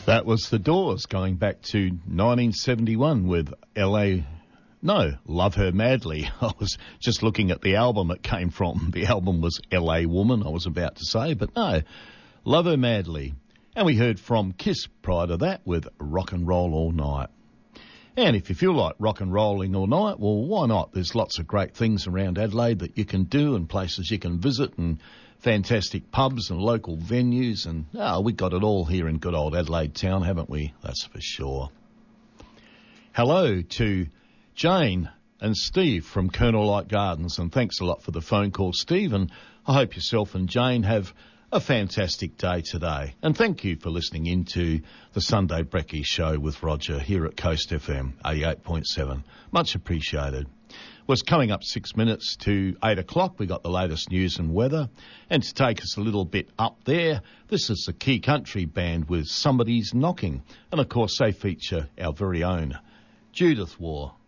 That was The Doors going back to 1971 with Love Her Madly. I was just looking at the album it came from. The album was LA Woman, I was about to say, but no, Love Her Madly. And we heard from Kiss prior to that with Rock and Roll All Night. And if you feel like rock and rolling all night, well, why not? There's lots of great things around Adelaide that you can do and places you can visit and fantastic pubs and local venues. And we got it all here in good old Adelaide town, haven't we? That's for sure. Hello to Jane and Steve from Colonel Light Gardens, and thanks a lot for the phone call, Steve, and I hope yourself and Jane have a fantastic day today. And thank you for listening into the Sunday Brekkie Show with Roger here at Coast FM 88.7. Much appreciated. Was coming up 6 minutes to 8 o'clock. We got the latest news and weather. And to take us a little bit up there, this is the Key Country Band with Somebody's Knocking. And of course they feature our very own Judith Waugh.